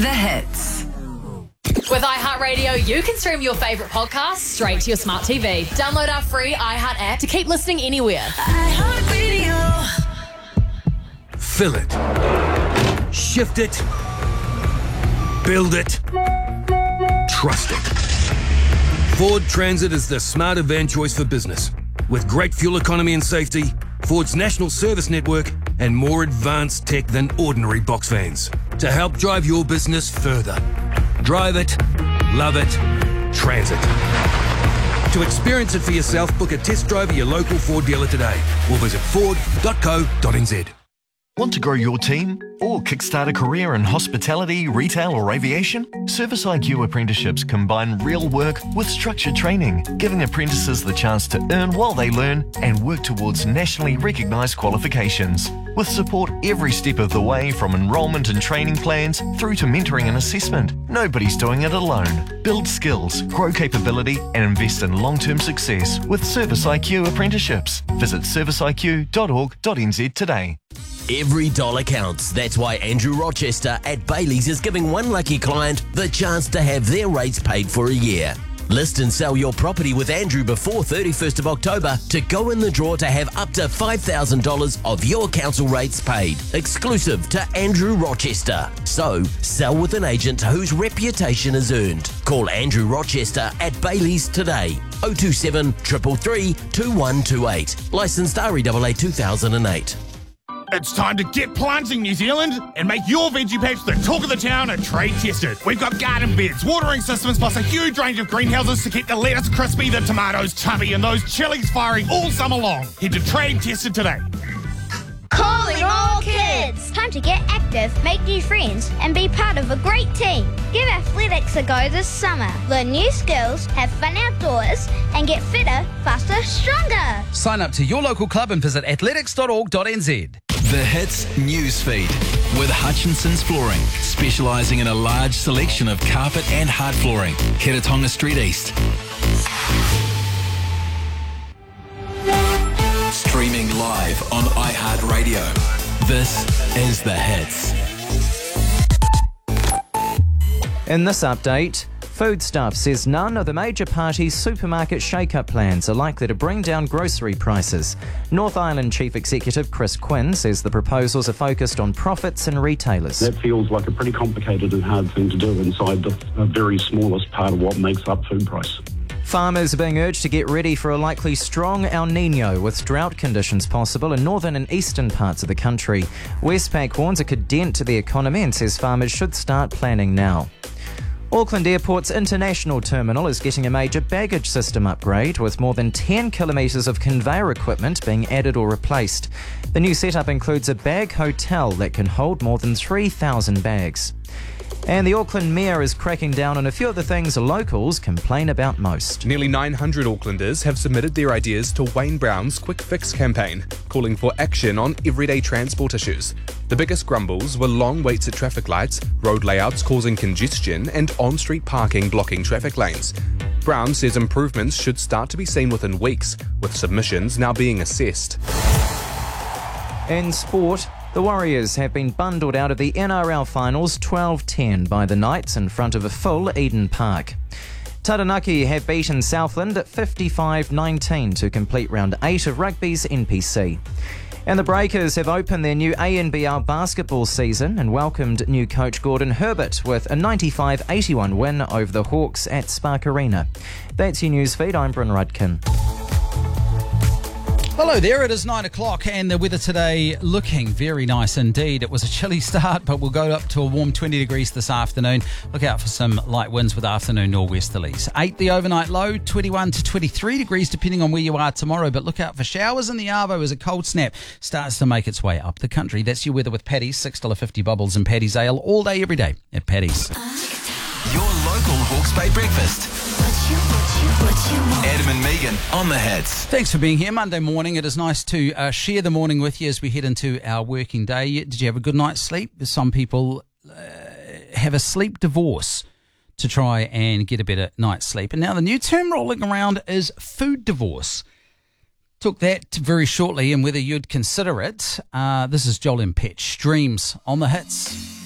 The Hits. With iHeartRadio, you can stream your favourite podcasts straight to your smart TV. Download our free iHeart app to keep listening anywhere. iHeartRadio. Fill it. Shift it. Build it. Trust it. Ford Transit is the smarter van choice for business. With great fuel economy and safety, Ford's national service network, and more advanced tech than ordinary box vans to help drive your business further. Drive it, love it, Transit. To experience it for yourself, book a test drive at your local Ford dealer today or visit ford.co.nz. Want to grow your team or kickstart a career in hospitality, retail or aviation? Service IQ apprenticeships combine real work with structured training, giving apprentices the chance to earn while they learn and work towards nationally recognised qualifications. With support every step of the way, from enrolment and training plans through to mentoring and assessment. Nobody's doing it alone. Build skills, grow capability and invest in long-term success with Service IQ apprenticeships. Visit serviceiq.org.nz today. Every dollar counts. That's why Andrew Rochester at Bailey's is giving one lucky client the chance to have their rates paid for a year. List and sell your property with Andrew before 31st of October to go in the draw to have up to $5,000 of your council rates paid, exclusive to Andrew Rochester. So, sell with an agent whose reputation is earned. Call Andrew Rochester at Bailey's today. 027 333 2128. Licensed REAA 2008. It's time to get planting, New Zealand, and make your veggie patch the talk of the town and trade tested. We've got garden beds, watering systems, plus a huge range of greenhouses to keep the lettuce crispy, the tomatoes chubby, and those chilies firing all summer long. Head to Trade Tested today. Calling all kids! Time to get active, make new friends, and be part of a great team. Give athletics a go this summer. Learn new skills, have fun outdoors, and get fitter, faster, stronger. Sign up to your local club and visit athletics.org.nz. The Hits Newsfeed with Hutchinson's Flooring, specialising in a large selection of carpet and hard flooring. Kiratonga Street East. Streaming live on iHeartRadio. This is The Hits. In this update, Foodstuff says none of the major parties' supermarket shake-up plans are likely to bring down grocery prices. North Island Chief Executive Chris Quinn says the proposals are focused on profits and retailers. That feels like a pretty complicated and hard thing to do inside the very smallest part of what makes up food price. Farmers are being urged to get ready for a likely strong El Niño, with drought conditions possible in northern and eastern parts of the country. Westpac warns it could dent the economy and says farmers should start planning now. Auckland Airport's international terminal is getting a major baggage system upgrade, with more than 10 kilometres of conveyor equipment being added or replaced. The new setup includes a bag hotel that can hold more than 3,000 bags. And the Auckland Mayor is cracking down on a few of the things locals complain about most. Nearly 900 Aucklanders have submitted their ideas to Wayne Brown's Quick Fix campaign, calling for action on everyday transport issues. The biggest grumbles were long waits at traffic lights, road layouts causing congestion, and on-street parking blocking traffic lanes. Brown says improvements should start to be seen within weeks, with submissions now being assessed. In sport, the Warriors have been bundled out of the NRL finals 12-10 by the Knights in front of a full Eden Park. Taranaki have beaten Southland at 55-19 to complete round 8 of rugby's NPC. And the Breakers have opened their new ANBL basketball season and welcomed new coach Gordon Herbert with a 95-81 win over the Hawks at Spark Arena. That's your newsfeed. I'm Bryn Rudkin. Hello there, it is 9 o'clock and the weather today looking very nice indeed. It was a chilly start, but we'll go up to a warm 20 degrees this afternoon. Look out for some light winds with afternoon nor'westerlies. 8 the overnight low, 21 to 23 degrees depending on where you are tomorrow, but look out for showers in the Arvo as a cold snap starts to make its way up the country. That's your weather with Paddy's, $6.50 bubbles and Paddy's Ale all day every day at Paddy's. Your local Hawke's Bay breakfast. Adam and Megan on the Hits. Thanks for being here Monday morning. It is nice to share the morning with you as we head into our working day. Did you have a good night's sleep? Some people have a sleep divorce to try and get a better night's sleep. And now the new term rolling around is food divorce. Took that very shortly and whether you'd consider it. This is Joel Impetch. Streams on the Hits.